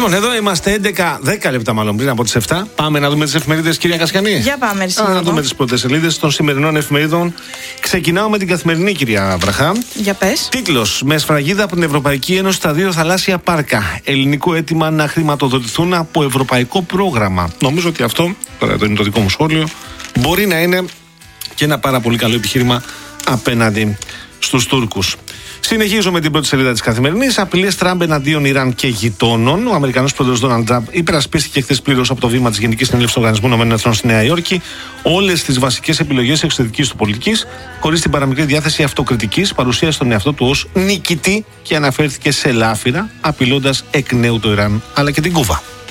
Λοιπόν, εδώ είμαστε 10 λεπτά μάλλον πριν από τις 7. Πάμε να δούμε τις εφημερίδες, κυρία Κασιανή. Για πάμε, να δούμε τις πρώτες σελίδες των σημερινών εφημερίδων. Ξεκινάω με την Καθημερινή, κυρία Βραχά. Για πες. Τίτλος: με σφραγίδα από την Ευρωπαϊκή Ένωση στα 2 θαλάσσια πάρκα. Ελληνικό αίτημα να χρηματοδοτηθούν από ευρωπαϊκό πρόγραμμα. Νομίζω ότι αυτό, τώρα είναι το δικό μου σχόλιο, μπορεί να είναι και ένα πάρα πολύ καλό επιχείρημα απέναντι στους Τούρκους. Συνεχίζω με την πρώτη σελίδα της Καθημερινής. Απειλές Τραμπ εναντίον Ιράν και γειτόνων. Ο Αμερικανός πρόεδρος Ντόναλντ Τραμπ υπερασπίστηκε χθες πλήρως από το βήμα της Γενικής Συνέλευσης του Οργανισμού ΗΠΑ στη Νέα Υόρκη όλες τις βασικές επιλογές εξωτερικής του πολιτικής, χωρίς την παραμικρή διάθεση αυτοκριτικής, παρουσίασε τον εαυτό του ως νικητή και αναφέρθηκε σε λάφυρα, απειλώντας εκ νέου το Ιράν αλλά και την Κούβα.